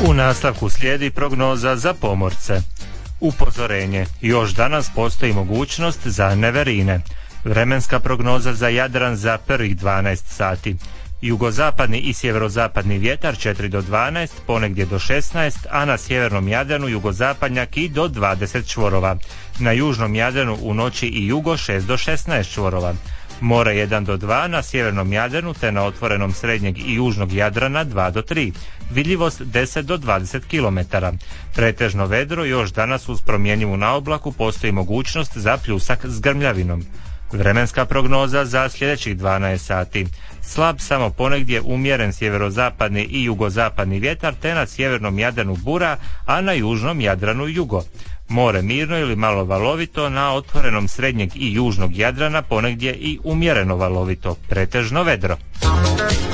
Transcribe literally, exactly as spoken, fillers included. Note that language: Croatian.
U nastavku slijedi prognoza za pomorce. Upozorenje, još danas postoji mogućnost za neverine. Vremenska prognoza za Jadran za prvih dvanaest sati. Jugozapadni i sjeverozapadni vjetar četiri do dvanaest, ponegdje do šesnaest, a na sjevernom Jadranu jugozapadnjak i do dvadeset čvorova. Na južnom Jadranu u noći i jugo šest do šesnaest čvorova. More jedan do dva na sjevernom Jadranu te na otvorenom srednjeg i južnog Jadrana dva do tri. Vidljivost deset do dvadeset kilometara. Pretežno vedro, još danas uz promjenjivu naoblaku postoji mogućnost za pljusak s grmljavinom. Vremenska prognoza za sljedećih dvanaest sati. Slab samo ponegdje umjeren sjeverozapadni i jugozapadni vjetar te na sjevernom Jadranu bura, a na južnom Jadranu jugo. More mirno ili malo valovito, na otvorenom srednjeg i južnog Jadrana ponegdje i umjereno valovito, pretežno vedro.